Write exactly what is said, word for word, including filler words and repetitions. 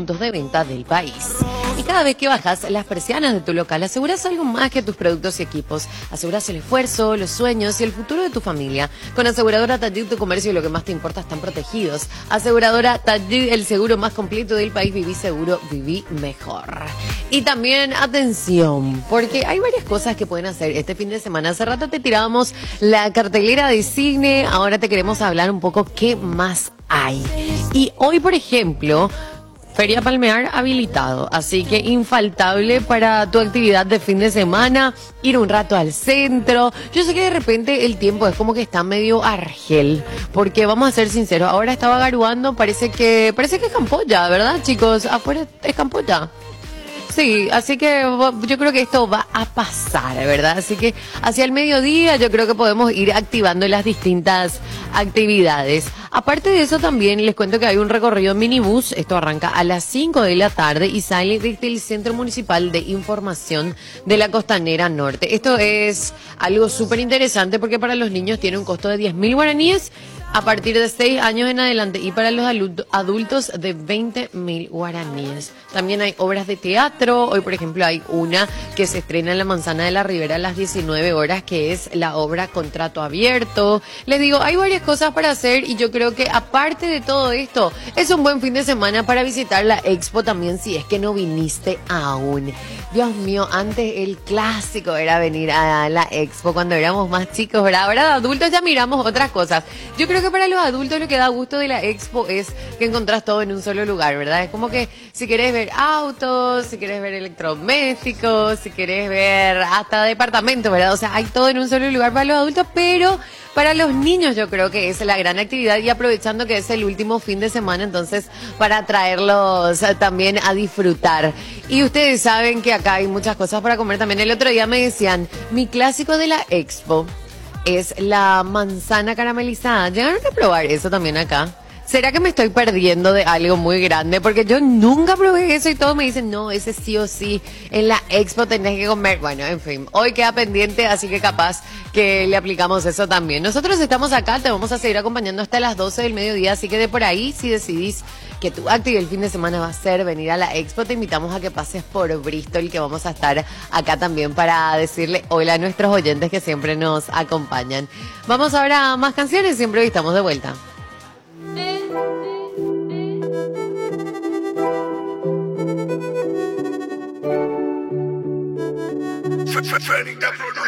puntos de venta del país. Y cada vez que bajas las persianas de tu local, aseguras algo más que tus productos y equipos. Aseguras el esfuerzo, los sueños y el futuro de tu familia. Con Aseguradora Taller, tu comercio y lo que más te importa están protegidos. Aseguradora Taller, el seguro más completo del país. Viví seguro, viví mejor. Y también, atención, porque hay varias cosas que pueden hacer este fin de semana. Hace rato te tirábamos la cartelera de cine, ahora te queremos hablar un poco qué más hay. Y hoy, por ejemplo, Feria Palmear habilitado, así que infaltable para tu actividad de fin de semana, ir un rato al centro. Yo sé que de repente el tiempo es como que está medio argel, porque vamos a ser sinceros, ahora estaba garuando, parece que parece que es Campoya, ¿verdad, chicos? Afuera es Campoya. Sí, así que yo creo que esto va a pasar, ¿verdad? Así que hacia el mediodía yo creo que podemos ir activando las distintas actividades. Aparte de eso también les cuento que hay un recorrido en minibús, esto arranca a las cinco de la tarde y sale desde el Centro Municipal de Información de la Costanera Norte. Esto es algo súper interesante porque para los niños tiene un costo de diez mil guaraníes a partir de seis años en adelante y para los adultos de veinte mil guaraníes. También hay obras de teatro. Hoy, por ejemplo, hay una que se estrena en la Manzana de la Ribera a las diecinueve horas, que es la obra Contrato Abierto. Les digo, hay varias cosas para hacer y yo creo que aparte de todo esto, es un buen fin de semana para visitar la Expo también si es que no viniste aún. Dios mío, antes el clásico era venir a la Expo cuando éramos más chicos, ¿verdad? Ahora de adultos ya miramos otras cosas. Yo creo que para los adultos lo que da gusto de la Expo es que encontrás todo en un solo lugar, ¿verdad? Es como que si querés ver autos, si querés ver electrodomésticos, si querés ver hasta departamentos, ¿verdad? O sea, hay todo en un solo lugar para los adultos, pero para los niños yo creo que es la gran actividad y aprovechando que es el último fin de semana, entonces para traerlos también a disfrutar. Y ustedes saben que acá hay muchas cosas para comer también. El otro día me decían, mi clásico de la Expo es la manzana caramelizada. ¿Llegaron a probar eso también acá? ¿Será que me estoy perdiendo de algo muy grande? Porque yo nunca probé eso y todos me dicen, no, ese sí o sí, en la Expo tenés que comer. Bueno, en fin, hoy queda pendiente, así que capaz que le aplicamos eso también. Nosotros estamos acá, te vamos a seguir acompañando hasta las doce del mediodía, así que de por ahí, si decidís que tu actividad el fin de semana va a ser venir a la Expo, te invitamos a que pases por Bristol, que vamos a estar acá también para decirle hola a nuestros oyentes que siempre nos acompañan. Vamos ahora a más canciones, siempre estamos de vuelta. Fetting that